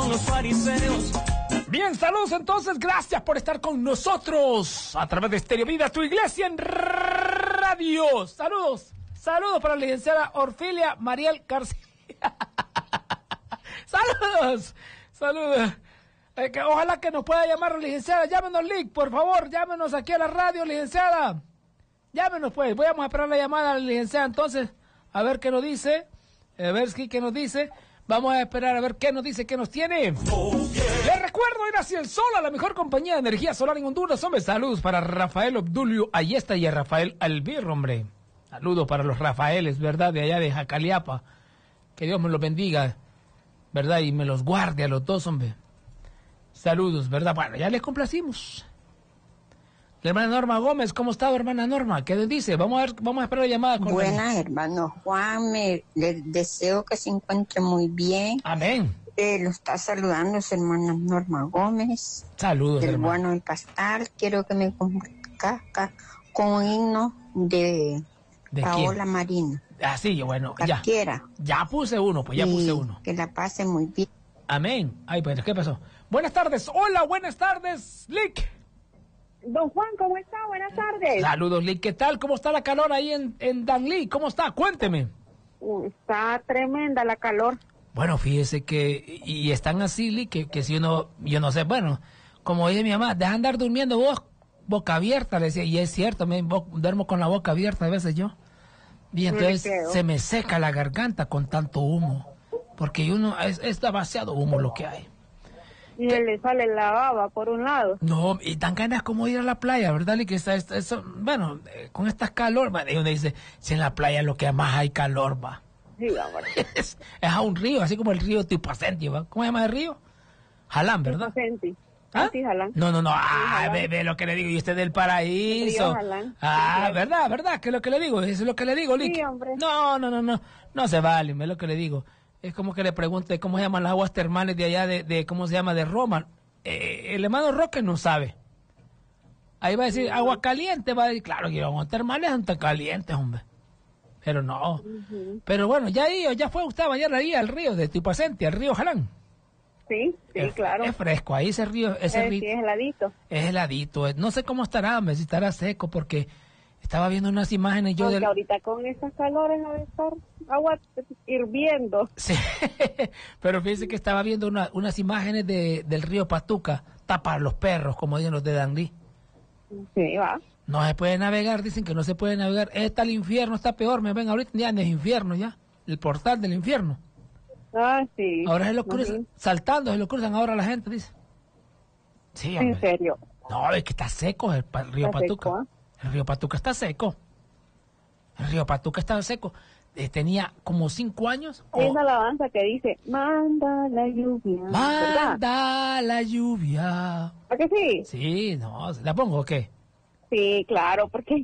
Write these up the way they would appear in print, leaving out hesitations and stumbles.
los fariseos. Bien, saludos entonces, gracias por estar con nosotros a través de Estéreo Vida, tu iglesia en radio. Saludos para la licenciada Orfilia Mariel García. Saludos. Ojalá que nos pueda llamar la licenciada. Llámenos, Lick, por favor, llámenos aquí a la radio, licenciada. Llámenos pues, vamos a esperar la llamada a la licenciada entonces, a ver qué nos dice, qué nos dice. Vamos a esperar a ver qué nos dice, qué nos tiene. Les recuerdo, gracias al sol, a la mejor compañía de energía solar en Honduras. Hombre, saludos para Rafael Obdulio Ayesta y a Rafael Albir, hombre. Saludos para los Rafaeles, ¿verdad? De allá de Jacaliapa. Que Dios me los bendiga, ¿verdad? Y me los guarde a los dos, hombre. Saludos, ¿verdad? Bueno, ya les complacimos. La hermana Norma Gómez, ¿cómo está, hermana Norma? ¿Qué les dice? Vamos a esperar la llamada. Buenas, hermano Juan, les deseo que se encuentre muy bien. Amén. Lo está saludando su hermana Norma Gómez. Saludos, del hermano. Bueno y Pastal. Quiero que me complazca con un himno de Paola quién? Marina. Ah, sí, bueno, Cualquiera. Ya puse uno, pues ya puse uno. Que la pase muy bien. Amén. Ay, pues, ¿qué pasó? Buenas tardes. Hola, buenas tardes, Lick. Don Juan, ¿cómo está? Buenas tardes. Saludos, Lick. ¿Qué tal? ¿Cómo está la calor ahí en Danlí? ¿Cómo está? Cuénteme. Está tremenda la calor. Bueno, fíjese que, y están así, Lick, que si yo no sé, bueno, como dice mi mamá, deja andar durmiendo vos, boca abierta, le decía, y es cierto, duermo con la boca abierta a veces yo. Y entonces se me seca la garganta con tanto humo, porque es demasiado humo lo que hay. Y le sale la baba por un lado. No, y tan ganas como ir a la playa, ¿verdad? Y que bueno, con estas calor, y uno dice, si en la playa lo que más hay calor, va. Sí, amor. Es a un río, así como el río Tipacenti, ¿va? ¿Cómo se llama el río? Jalán, ¿verdad? Tipacenti. ¿Ah? Sí, Jalán. No. Sí, Ve lo que le digo, y usted del paraíso. Jalán. Sí, ¿verdad? ¿Qué es lo que le digo? Eso es lo que le digo, Lick. Sí, hombre. No se vale, es lo que le digo. Es como que le pregunte cómo se llaman las aguas termales de allá, de ¿cómo se llama? De Roma. El hermano Roque no sabe. Ahí va a decir agua caliente, va a decir, claro que aguas termales son tan calientes, hombre. Pero no. Pero bueno, ya fue usted a bañar ahí al río de Tipacenti, al río Jalán. Sí, claro. Es fresco, ahí ese río. Sí, es heladito. Es heladito. No sé cómo estará, si estará seco, porque estaba viendo unas imágenes yo Porque ahorita con esas calores debe estar agua hirviendo. Sí, pero fíjese que estaba viendo unas imágenes del río Patuca, tapa a los perros, como dicen los de Danlí. Sí, va. No se puede navegar, dicen que no se puede navegar. Está el infierno, está peor, me ven ahorita, ya no es infierno ya, el portal del infierno. Ah, sí. Ahora se lo cruzan, saltando, se lo cruzan ahora la gente, dice. Sí, hombre. ¿En serio? No, es que está seco el río Está Patuca. seco, ¿eh? El río Patuca está seco. El río Patuca está seco. Tenía como 5 años. Hay una alabanza que dice, manda la lluvia. Manda ¿verdad? la lluvia. ¿A que sí? Sí, no, ¿la pongo o qué? Sí, claro, porque...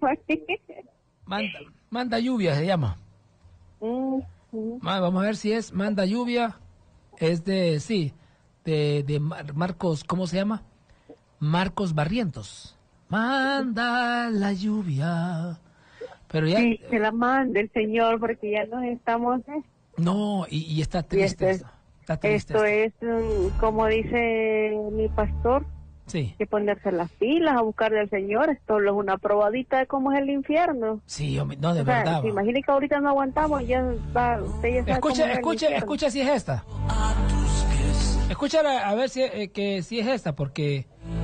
Manda lluvia se llama. Vamos a ver si es Manda lluvia. Es de Marcos, ¿cómo se llama? Marcos Barrientos. Manda la lluvia. Pero ya... Sí, que la mande el Señor, porque ya nos estamos... No, y está triste. Está triste. Esto es, como dice mi pastor, sí, que ponerse las pilas a buscar al Señor. Esto es una probadita de cómo es el infierno. Sí, no, de verdad. Se imagina que ahorita no aguantamos, ya va, usted ya sabe cómo es el infierno. Escucha si es esta. Escucha a ver si es esta, porque